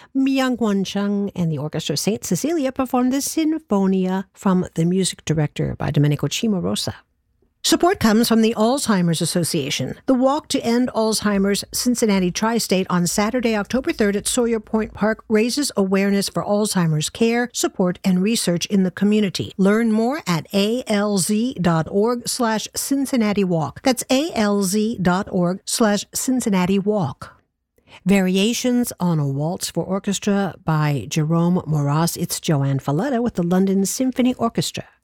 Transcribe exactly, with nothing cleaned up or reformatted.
Myung-Won Chung and the Orchestra Saint Cecilia performed the Sinfonia from the music director by Domenico Cimarosa. Support comes from the Alzheimer's Association. The Walk to End Alzheimer's Cincinnati Tri-State on Saturday, October third at Sawyer Point Park raises awareness for Alzheimer's care, support, and research in the community. Learn more at alz.org slash Cincinnati Walk. That's alz.org slash Cincinnati Walk. Variations on a Waltz for Orchestra by Jerome Moras. It's Joanne Falletta with the London Symphony Orchestra.